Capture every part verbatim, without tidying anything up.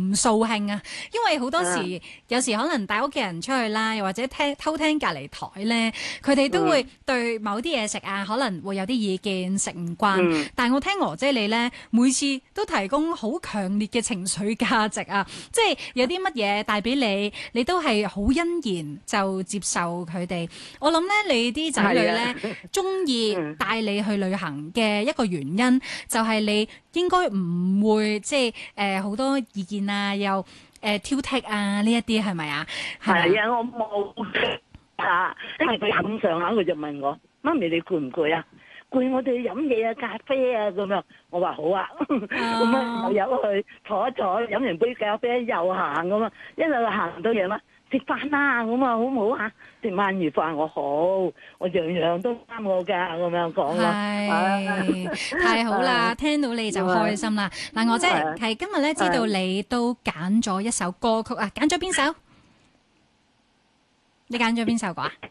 唔掃興啊，因為好多時、嗯、有時可能帶屋企人出去啦，又或者聽偷聽隔離台咧，佢哋都會對某啲嘢食啊，可能會有啲意見，食唔慣。嗯、但係我聽娥姐你咧，每次都提供好強烈嘅情緒價值啊，即係有啲乜嘢帶俾你，你都係好欣然就接受佢哋。我諗咧，你啲仔女咧中意帶你去旅行嘅一個原因，就係你應該唔會即係誒好多意見啊，又誒、呃、挑剔啊呢一啲係咪啊？ 係啊，我冇啊，因為佢咁上下，佢就問我：媽咪你攰唔攰啊？攰，我哋飲嘢啊、咖啡啊咁樣。我話好啊，咁啊又有去坐一坐，飲完杯咖啡又行咁啊，一路行到夜晚食飯啦，咁啊好唔好啊？食鰻魚飯我好，我樣樣都啱我㗎，咁樣講咯。 係太好啦，聽到你就開心啦。嗱，我即係係今日咧知道你都揀咗一首歌曲啊，揀咗邊首？你揀咗邊首歌啊？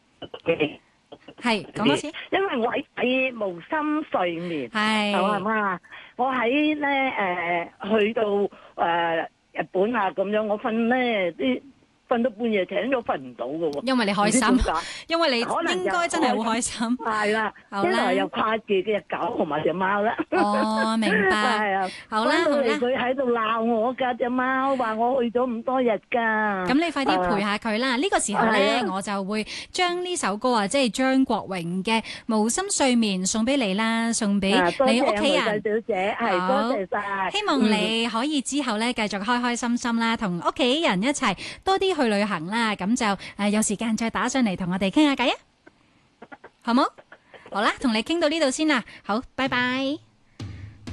係講多次。因為我喺無心睡眠，係係嘛？我喺咧誒去到誒、呃、日本啊咁樣，我瞓咧啲。瞓到半夜醒咗，瞓唔到㗎喎。因為你開心，因為你應該真係好開心。係啦，一來又掛住隻狗同埋隻貓啦。哦，明白。係啊，好啦，好啦。佢喺度鬧我㗎，隻貓話我去咗咁多日㗎。咁你快啲陪下佢啦。呢個時候咧，我就會將呢首歌啊，即係張國榮嘅《無心睡眠》送俾你啦，送俾你屋企人。多謝小姐，係多謝晒。希望你可以之後咧繼續開開心心啦，同屋企人一齊多啲去旅行啦，咁就誒有時間再打上嚟同我哋傾下偈啊，好冇？好啦，同你傾到呢度先啦，好，拜拜。